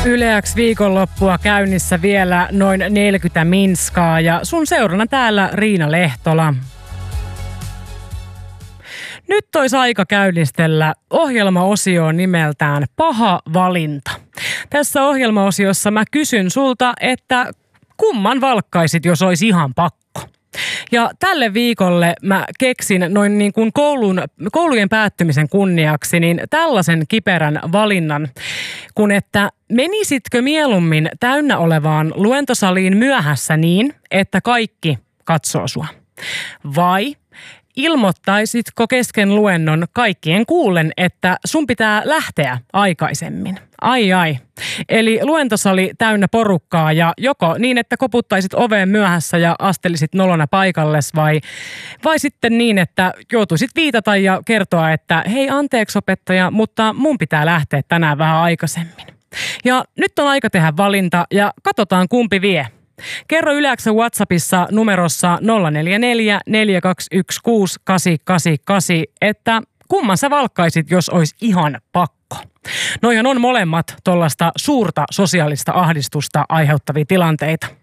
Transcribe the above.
Yle X viikonloppua käynnissä vielä noin 40 minskaa ja sun seurana täällä Riina Lehtola. Nyt olisi aika käynnistellä ohjelmaosio nimeltään Paha valinta. Tässä ohjelmaosiossa mä kysyn sulta, että kumman valkkaisit, jos olisi ihan pakko? Ja tälle viikolle mä keksin noin niin kuin koulujen päättymisen kunniaksi niin tällaisen kiperän valinnan, kun että menisitkö mieluummin täynnä olevaan luentosaliin myöhässä niin, että kaikki katsoo sua? Vai ilmoittaisitko kesken luennon kaikkien kuullen, että sun pitää lähteä aikaisemmin? Ai. Eli luentosali täynnä porukkaa ja joko niin, että koputtaisit oveen myöhässä ja astelisit nolona paikalles vai sitten niin, että joutuisit viitata ja kertoa, että hei anteeksi opettaja, mutta mun pitää lähteä tänään vähän aikaisemmin. Ja nyt on aika tehdä valinta ja katsotaan kumpi vie. Kerro Yle X:n WhatsAppissa numerossa 044 4216 888, että kumman sä valkkaisit, jos olisi ihan pakko. Noihan on molemmat tuollaista suurta sosiaalista ahdistusta aiheuttavia tilanteita.